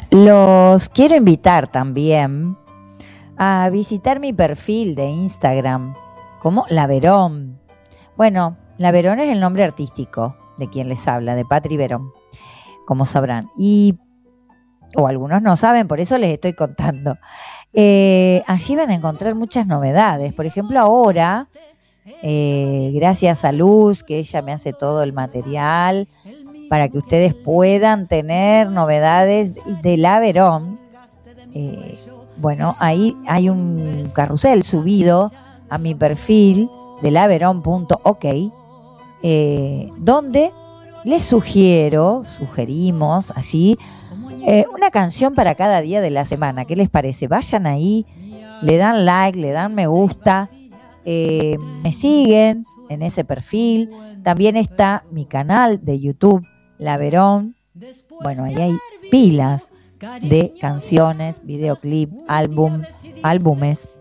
Los quiero invitar también a visitar mi perfil de Instagram como La Verón. Bueno, La Verón es el nombre artístico de quien les habla, de Patri Verón, como sabrán. O algunos no saben, por eso les estoy contando. Allí van a encontrar muchas novedades. Por ejemplo, ahora, gracias a Luz, que ella me hace todo el material para que ustedes puedan tener novedades de La Verón. Bueno, ahí hay un carrusel subido a mi perfil de laverón.ok, donde les sugerimos allí una canción para cada día de la semana. ¿Qué les parece? Vayan ahí, le dan like, le dan me gusta, me siguen en ese perfil. También está mi canal de YouTube, La Verón. Bueno, ahí hay pilas de canciones, videoclip, álbumes,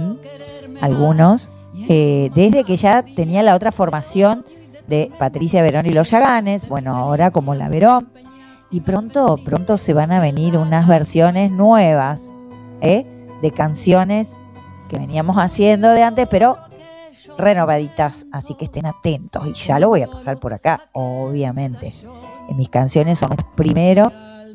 algunos, desde que ya tenía la otra formación de Patricia Verón y los Yaganes, bueno, ahora como La Verón, y pronto se van a venir unas versiones nuevas, de canciones que veníamos haciendo de antes, pero renovaditas, así que estén atentos, y ya lo voy a pasar por acá, obviamente. Mis canciones son primero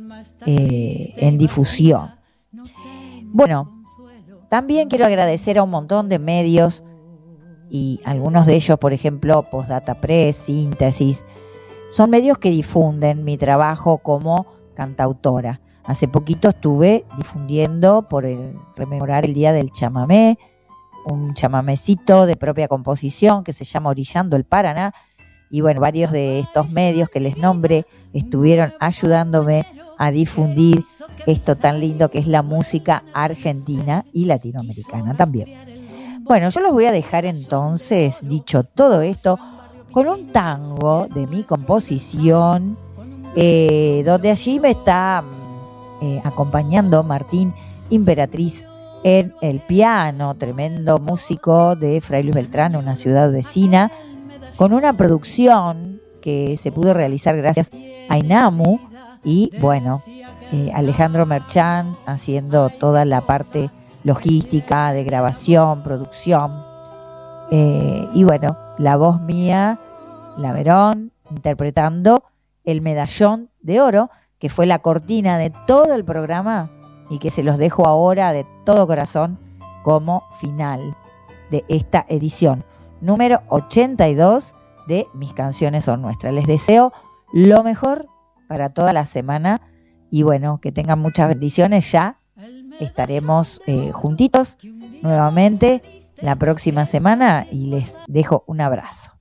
en difusión. Bueno, también quiero agradecer a un montón de medios, y algunos de ellos, por ejemplo, Postdata Press, Síntesis, son medios que difunden mi trabajo como cantautora. Hace poquito estuve difundiendo por rememorar el Día del Chamamé, un chamamecito de propia composición que se llama Orillando el Paraná, y bueno, varios de estos medios que les nombré estuvieron ayudándome a difundir esto tan lindo que es la música argentina y latinoamericana también. Bueno, yo los voy a dejar entonces, dicho todo esto, con un tango de mi composición, donde allí me está acompañando Martín Imperatriz en el piano, tremendo músico de Fray Luis Beltrán, una ciudad vecina, con una producción que se pudo realizar gracias a INAMU y bueno, Alejandro Merchán haciendo toda la parte logística de grabación, producción, y bueno, la voz mía, La Verón, interpretando El Medallón de Oro, que fue la cortina de todo el programa y que se los dejo ahora de todo corazón como final de esta edición número 82 de Mis Canciones Son Nuestras. Les deseo lo mejor para toda la semana y bueno, que tengan muchas bendiciones. Ya estaremos juntitos nuevamente la próxima semana y les dejo un abrazo.